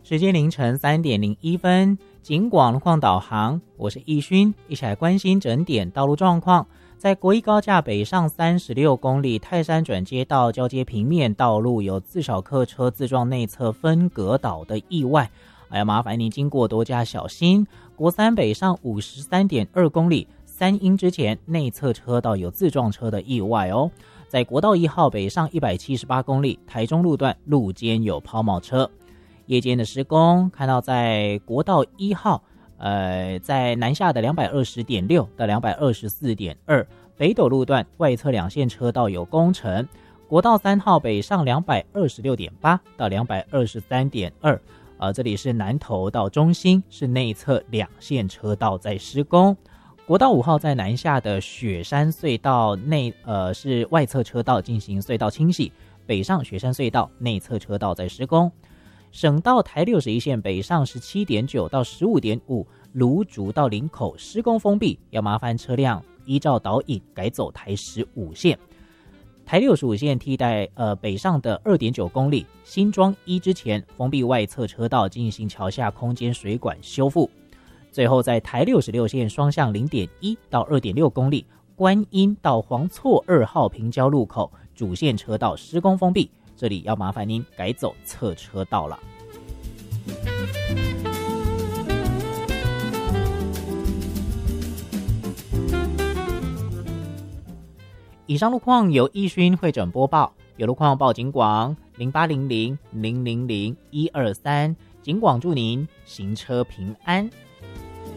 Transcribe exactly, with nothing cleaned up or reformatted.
时间凌晨三点零一分，警广路况导航，我是易勋，一起来关心整点道路状况。在国一高架北上三十六公里泰山转接道交接平面道路有自小客车自撞内侧分隔岛的意外，还要麻烦您经过多加小心。国三北上五十三点二公里三英之前内侧车道有自撞车的意外哦。在国道一号北上一百七十八公里台中路段路肩有抛锚车。夜间的施工，看到在国道一号，呃，在南下的两百二十点六到两百二十四点二北斗路段外侧两线车道有工程。国道三号北上两百二十六点八到两百二十三点二，呃，这里是南投到中心，是内侧两线车道在施工。国道五号在南下的雪山隧道内，呃，是外侧车道进行隧道清洗，北上雪山隧道内侧车道在施工。省道台六十一线北上十七点九到十五点五芦竹到林口施工封闭，要麻烦车辆依照导引改走台十五线。台六十五线替代呃北上的二点九公里新庄一之前封闭外侧车道进行桥下空间水管修复。最后在台六十六线双向零点一到二点六公里观音到黄厝二号平交路口主线车道施工封闭，这里要麻烦您改走侧车道了。以上路况由易勋会诊播报，有路况报警广零八零零零零零一二三，警广祝您行车平安。